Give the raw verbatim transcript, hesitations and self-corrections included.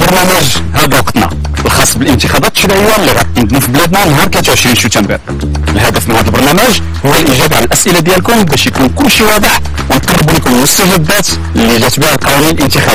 البرنامج هذا وقتنا الخاص بالانتخابات التشريعيه اللي غتنظم في بلادنا نهار ثلاثة وعشرين شتنبر. الهدف من هذا البرنامج هو الاجابه على الاسئله ديالكم باش يكون كل شيء واضح ونقربوا لكم المستجدات اللي جات بها القوانين الانتخابيه.